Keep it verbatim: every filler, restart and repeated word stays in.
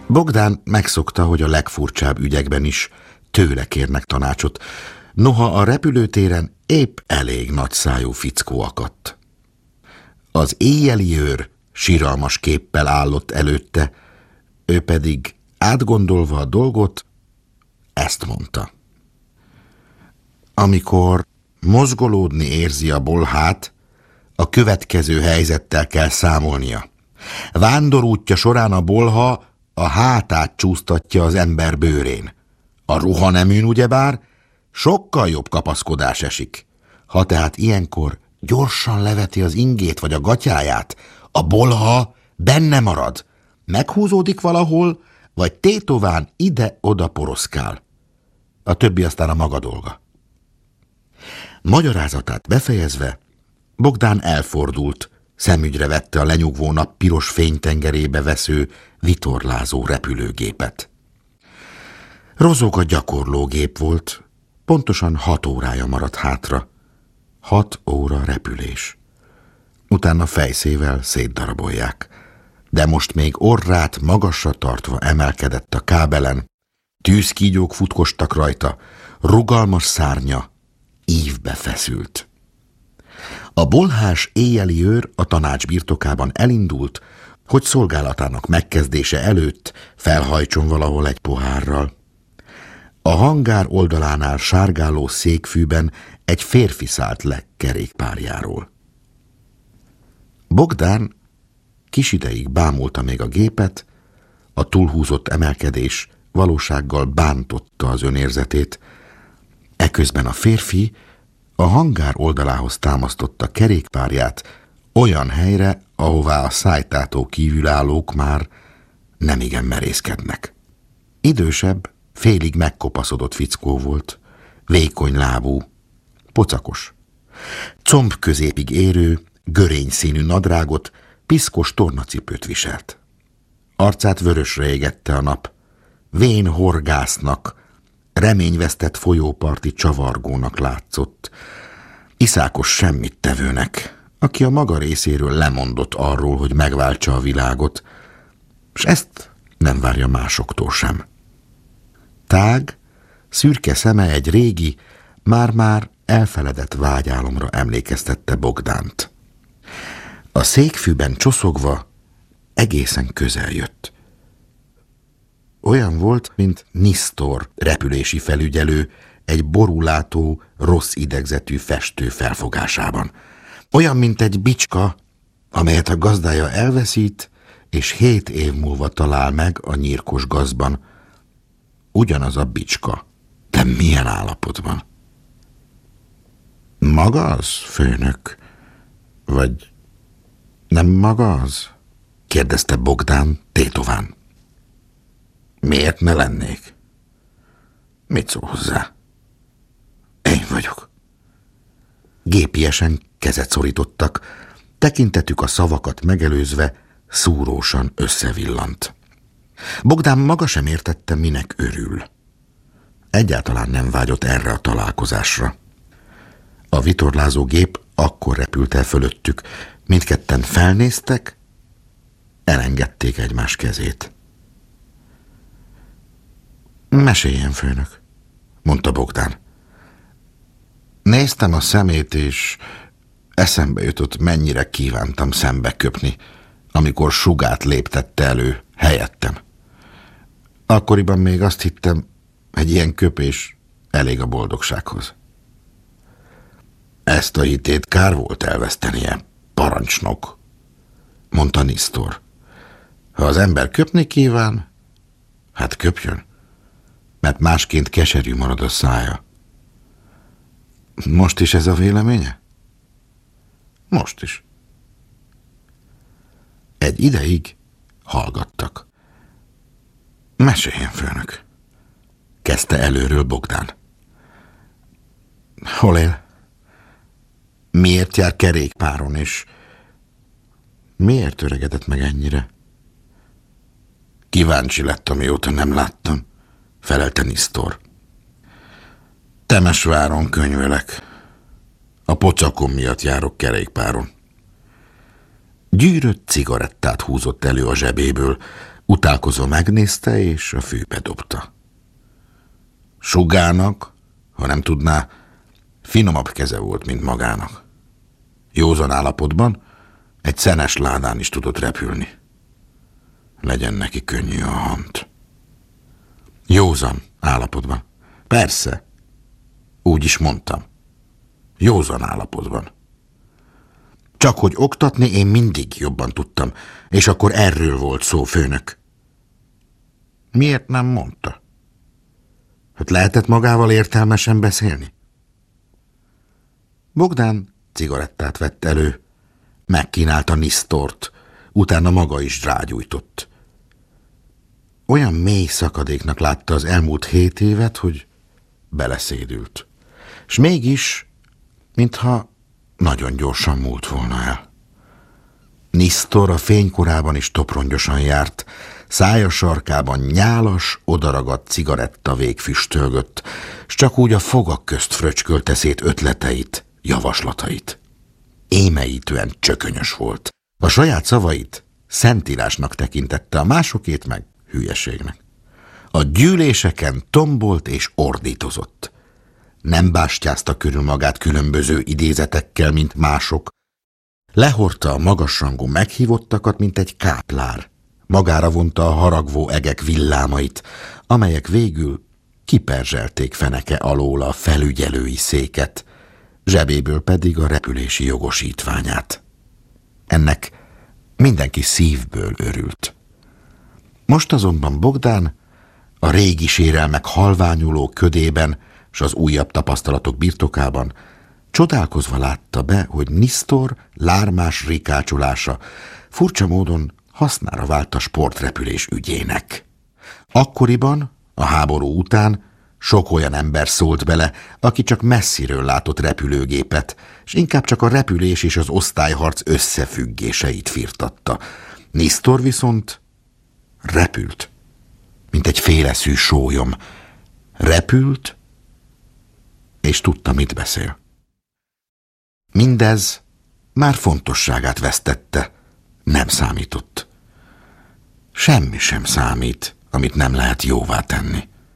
Bogdán megszokta, hogy a legfurcsább ügyekben is tőle kérnek tanácsot, noha a repülőtéren épp elég nagyszájú fickó akadt. Az éjjeli őr siralmas képpel állott előtte, ő pedig átgondolva a dolgot ezt mondta. Amikor mozgolódni érzi a bolhát, a következő helyzettel kell számolnia. Vándorútja során a bolha a hátát csúsztatja az ember bőrén. A ruhaneműn ugyebár sokkal jobb kapaszkodás esik. Ha tehát ilyenkor gyorsan leveti az ingét vagy a gatyáját, a bolha benne marad, meghúzódik valahol, vagy tétován ide-oda poroszkál. A többi aztán a maga dolga. Magyarázatát befejezve, Bogdán elfordult, szemügyre vette a lenyugvó nap piros fénytengerébe vesző, vitorlázó repülőgépet. Rozog a gyakorlógép volt, pontosan hat órája maradt hátra. Hat óra repülés. Utána fejszével szétdarabolják, de most még orrát magasra tartva emelkedett a kábelen, tűzkígyók futkostak rajta, rugalmas szárnya ívbe feszült. A bolhás éjjeli őr a tanács birtokában elindult, hogy szolgálatának megkezdése előtt felhajtson valahol egy pohárral. A hangár oldalánál sárgáló székfűben egy férfi szállt le kerékpárjáról. Bogdán kis ideig bámulta még a gépet, a túlhúzott emelkedés valósággal bántotta az önérzetét, eközben a férfi a hangár oldalához támasztotta kerékpárját olyan helyre, ahová a szájtátó kívülállók már nemigen merészkednek. Idősebb, félig megkopaszodott fickó volt, vékony lábú, pocakos. Comb középig érő, görény színű nadrágot, piszkos tornacipőt viselt. Arcát vörösre égette a nap, vén horgásznak, reményvesztett folyóparti csavargónak látszott, iszákos semmittevőnek, aki a maga részéről lemondott arról, hogy megváltsa a világot, s ezt nem várja másoktól sem. Tág, szürke szeme egy régi, már-már elfeledett vágyálomra emlékeztette Bogdánt. A székfűben csoszogva egészen közel jött. Olyan volt, mint Nisztor repülési felügyelő egy borúlátó, rossz idegzetű festő felfogásában. Olyan, mint egy bicska, amelyet a gazdája elveszít, és hét év múlva talál meg a nyírkos gazban. Ugyanaz a bicska, de milyen állapotban? Maga az, főnök? Vagy nem maga az? Kérdezte Bogdán tétován. Miért ne lennék? Mit szól hozzá? Én vagyok. Gépiesen kezet szorítottak, tekintetük a szavakat megelőzve szúrósan összevillant. Bogdán maga sem értette, minek örül. Egyáltalán nem vágyott erre a találkozásra. A vitorlázó gép akkor repült el fölöttük, mindketten felnéztek, elengedték egymás kezét. Meséljen, főnök, mondta Bogdán. Néztem a szemét, és eszembe jutott, mennyire kívántam szembe köpni, amikor sugát léptette elő helyettem. Akkoriban még azt hittem, egy ilyen köpés elég a boldogsághoz. Ezt a hitét kár volt elvesztenie, parancsnok, mondta Nisztor. Ha az ember köpni kíván, hát köpjön, mert másként keserű marad a szája. Most is ez a véleménye? Most is. Egy ideig hallgattak. Meséljen, főnök, kezdte előről Bogdán. Hol él? Miért jár kerékpáron, és miért öregedett meg ennyire? Kíváncsi lett, amióta nem láttam, felelte Nisztor. Temesváron könyvelek. A pocakom miatt járok kerékpáron. Gyűrött cigarettát húzott elő a zsebéből, Utálkozó megnézte, és a fűbe dobta. Sugának, ha nem tudná, finomabb keze volt, mint magának. Józan állapotban egy szenes ládán is tudott repülni. Legyen neki könnyű a hant. Józan állapotban. Persze, úgy is mondtam. Józan állapotban. Csak hogy oktatni én mindig jobban tudtam, és akkor erről volt szó, főnök. Miért nem mondta? Hát lehetett magával értelmesen beszélni? Bogdán cigarettát vett elő, megkínálta Nisztort, utána maga is rágyújtott. Olyan mély szakadéknak látta az elmúlt hét évet, hogy beleszédült. S mégis, mintha nagyon gyorsan múlt volna el. Nisztor a fénykorában is toprongyosan járt, szája sarkában nyálas, odaragadt cigaretta végfüstölgött, s csak úgy a fogak közt fröcskölte szét ötleteit, javaslatait. Émeítően csökönyös volt. A saját szavait szentírásnak tekintette, a másokét meg hülyeségnek. A gyűléseken tombolt és ordítozott. Nem bástyázta körül magát különböző idézetekkel, mint mások. Lehordta a magasrangú meghívottakat, mint egy káplár. Magára vonta a haragvó egek villámait, amelyek végül kiperzselték feneke alól a felügyelői széket, zsebéből pedig a repülési jogosítványát. Ennek mindenki szívből örült. Most azonban Bogdán a régi sérelmek halványuló ködében s az újabb tapasztalatok birtokában csodálkozva látta be, hogy Nisztor lármás rikácsolása furcsa módon hasznára vált a sportrepülés ügyének. Akkoriban, a háború után sok olyan ember szólt bele, aki csak messziről látott repülőgépet, és inkább csak a repülés és az osztályharc összefüggéseit firtatta. Nisztor viszont repült, mint egy féleszű sólyom. Repült, és tudta, mit beszél. Mindez már fontosságát vesztette, nem számított. Semmi sem számít, amit nem lehet jóvá tenni.